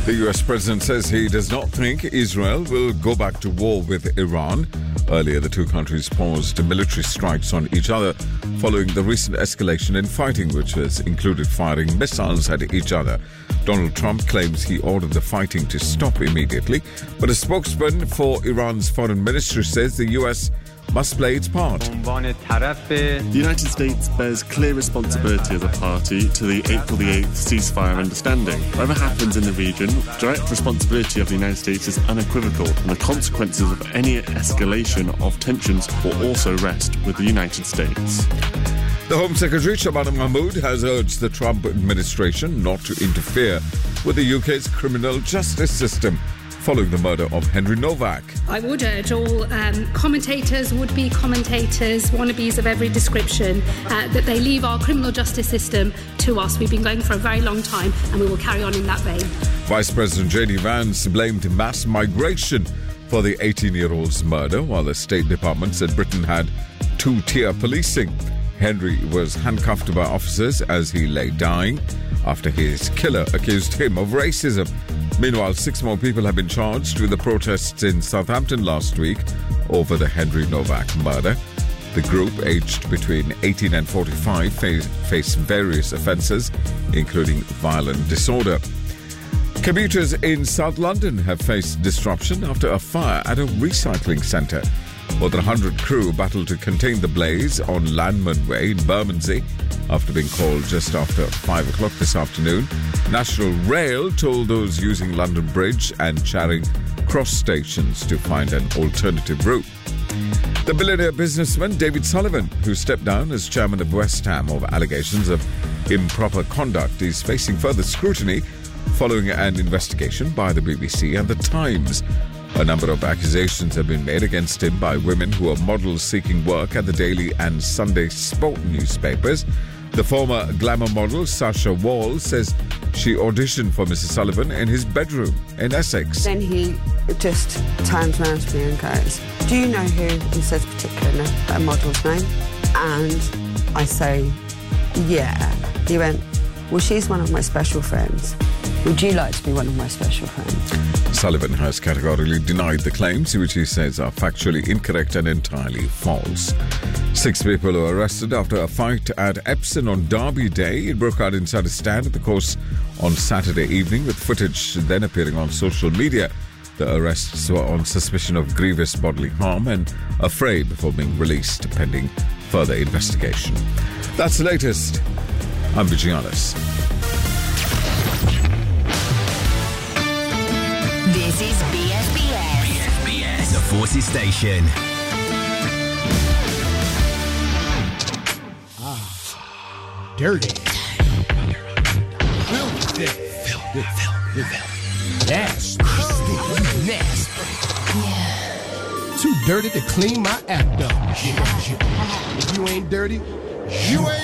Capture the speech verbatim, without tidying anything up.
The U S president says he does not think Israel will go back to war with Iran. Earlier, the two countries paused military strikes on each other following the recent escalation in fighting, which has included firing missiles at each other. Donald Trump claims he ordered the fighting to stop immediately, but a spokesman for Iran's foreign ministry says the U S must play its part. The United States bears clear responsibility as a party to the April the eighth ceasefire understanding. Whatever happens in the region, direct responsibility of the United States is unequivocal, and the consequences of any escalation of tensions will also rest with the United States. The Home Secretary, Shabana Mahmood, has urged the Trump administration not to interfere with the U K's criminal justice system following the murder of Henry Novak. I would urge all um, commentators, would-be commentators, wannabes of every description, uh, that they leave our criminal justice system to us. We've been going for a very long time, and we will carry on in that vein. Vice President J D Vance blamed mass migration for the eighteen-year-old's murder, while the State Department said Britain had two-tier policing. Henry was handcuffed by officers as he lay dying after his killer accused him of racism. Meanwhile, six more people have been charged with the protests in Southampton last week over the Henry Novak murder. The group, aged between eighteen and forty-five, face, face various offences, including violent disorder. Commuters in South London have faced disruption after a fire at a recycling centre. More than one hundred crew battled to contain the blaze on Landman Way in Bermondsey after being called just after five o'clock this afternoon. National Rail told those using London Bridge and Charing Cross stations to find an alternative route. The billionaire businessman David Sullivan, who stepped down as chairman of West Ham over allegations of improper conduct, is facing further scrutiny following an investigation by the B B C and The Times. A number of accusations have been made against him by women who are models seeking work at the Daily and Sunday Sport newspapers. The former glamour model, Sasha Wall, says she auditioned for Mister Sullivan in his bedroom in Essex. Then he just turns around to me and goes, "Do you know who?" He says particularly a model's name. And I say, "Yeah." He went, "Well, she's one of my special friends. Would you like to be one of my special friends?" Sullivan has categorically denied the claims, which he says are factually incorrect and entirely false. Six people were arrested after a fight at Epsom on Derby Day. It broke out inside a stand at the course on Saturday evening, with footage then appearing on social media. The arrests were on suspicion of grievous bodily harm and a fray before being released pending further investigation. That's the latest. I'm Vigianis. This is B S B S. B S B S, the Forces Station. Ah, dirty. Filthy. Filthy. Filthy. Nasty. Nasty. Yeah. Too dirty to clean my act up. If you ain't dirty, you ain't